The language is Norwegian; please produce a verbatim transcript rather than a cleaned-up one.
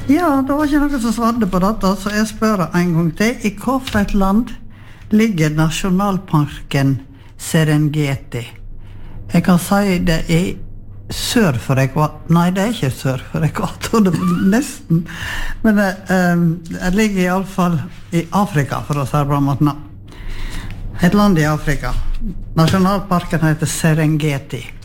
Ja, det var ikke noe som svarte på dette, så jeg spør en gang til. I hva for et land ligger nasjonalparken Serengeti? Jeg kan si det er sør for ekvator. Nei, det er ikke sør for ekvator, det er nesten. Men det, um, det ligger i alle fall i Afrika, for å si det på en måte. Et land i Afrika. Nasjonalparken heter Serengeti.